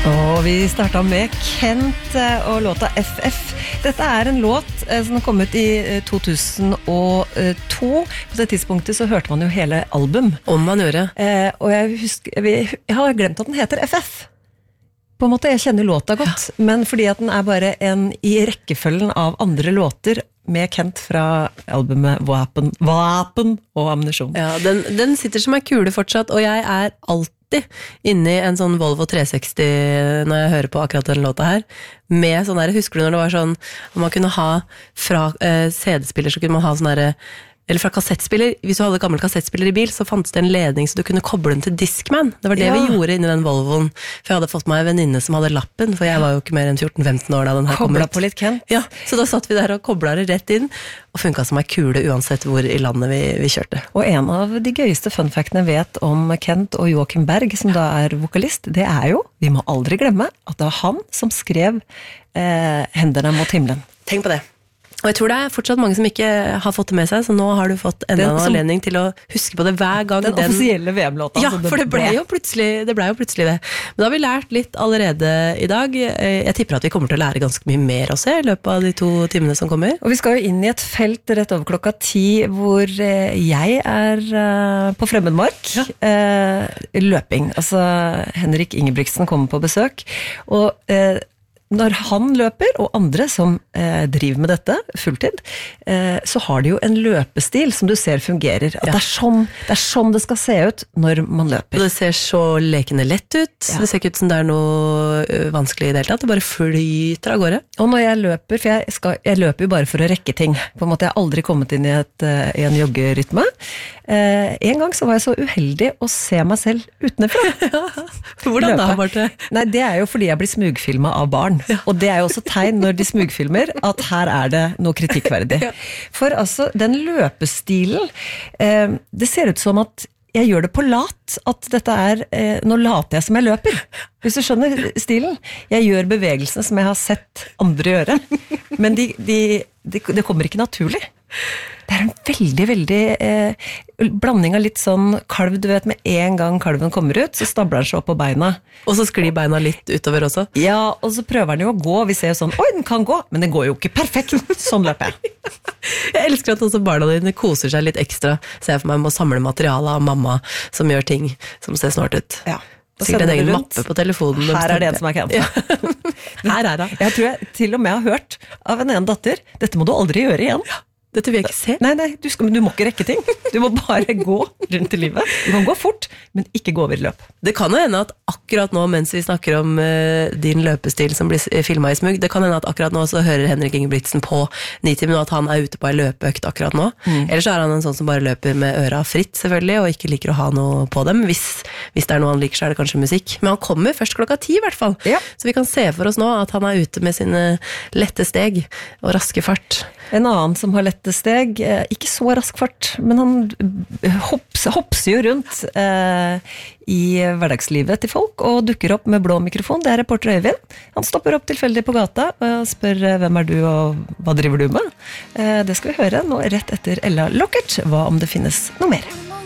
Og vi startet med Kent og låta FF. Dette en låt som kom ut i 2002. På det tidspunktet så hørte man jo hele album. Om man gjør det. Og jeg har glemt at den heter FF. På en måte, jeg kjenner låta godt, men fordi at den bare en i rekkefølgen av andre låter med Kent fra albumet Vapen og Ammunisjon. Ja, den sitter som kule fortsatt, og jeg alltid inne i en sånn Volvo 360 når jeg hører på akkurat den låta her, med sånn der, husker du når det var sånn, man kunne ha fra CD-spiller, så kunne man ha sånn der, eller fra kassettspiller, hvis du hadde gammel kassettspiller i bil, så fantes det en ledning så du kunne koble den til Discman. Det var det vi gjorde inni den Volvoen. For jeg hadde fått meg en venninne som hadde lappen, for jeg var jo ikke mer enn 14-15 år da den her kom ut. Koblet på litt Kent. Ja, så da satt vi der og koblet det rett inn, og funket som kule uansett hvor i landet vi kjørte. Og en av de gøyeste funfactene jeg vet om Kent og Joakim Berg, som da vokalist, det jo, vi må aldri glemme, at det var han som skrev Hendene mot himmelen. Tenk på det. Og jeg tror det fortsatt mange som ikke har fått det med seg, så nå har du fått enda en anledning til å huske på det hver gang. Den offisielle VM-låta. Ja, for det ble jo plutselig det. Men da har vi lært litt allerede i dag. Jeg tipper at vi kommer til å lære ganske mye mer også i løpet av de 2 timene som kommer. Og vi skal jo inn i et felt rett over klokka 10, hvor jeg på fremmedmark. Løping. Altså, Henrik Ingebrigtsen kommer på besøk, og når han løper, og andre som driver med dette fulltid, så har de jo en løpestil som du ser fungerer. At det sånn det skal se ut når man løper. Og det ser så lekende lett ut. Det ser ikke ut som det noe vanskelig i det hele tatt. Det bare flyter av gårde. Og når jeg løper, for jeg løper jo bare for å rekke ting. På en måte, jeg har aldri kommet inn i en joggerytme. En gang så var jeg så uheldig å se meg selv utenfra. Hvordan da, Marte? Nei, det jo fordi jeg blir smugfilmet av barn. Og det jo også tegn når de smugfilmer at her det noe kritikkverdig. For altså, den løpestilen, det ser ut som at jeg gjør det på lat, at dette nå later jeg som jeg løper. Hvis du skjønner stilen. Jeg gjør bevegelsene som jeg har sett andre gjøre, men det kommer ikke naturlig. Det en veldig, veldig blanding av litt sånn kalv, du vet, med en gang kalven kommer ut, så stabler den seg opp på beina. Og så sklir beina litt utover også? Ja, og så prøver den jo å gå, vi ser jo sånn, oi, den kan gå, men den går jo ikke perfekt, sånn løper jeg. Jeg elsker at også barna dine koser seg litt ekstra, så jeg for meg må samle materiale av mamma som gjør ting som ser snart ut. Ja. Sikkert en egen mappe på telefonen. Her det en som Kent. Ja. Her det. Jeg tror jeg til og med har hørt av en datter, dette må du aldri gjøre igjen. Ja. Dette vil jeg ikke se. Nei, du må ikke rekke ting. Du må bare gå rundt i livet. Du kan gå fort, men ikke gå over i løp. Det kan jo hende at akkurat nå, mens vi snakker om din løpestil som blir filmet i smug, det kan hende at akkurat nå så hører Henrik Ingebrigtsen på Nitimen, og at han ute på en løpeøkt akkurat nå. Ellers så han en sånn som bare løper med øra fritt, selvfølgelig, og ikke liker å ha noe på dem. Hvis det noe han liker, så det kanskje musikk. Men han kommer først klokka 10 i hvert fall. Ja. Så vi kan se for oss nå at han ute med sine lette steg og raske fart. En annen som har lette steg, ikke så rask fart, men han hopser jo rundt i hverdagslivet til folk, og dukker opp med blå mikrofon. Det reporter Øyvind. Han stopper opp tilfeldig på gata og spør hvem du og hva driver du med? Det skal vi høre nå rett etter Ella Lockert, hva om det finnes noe mer.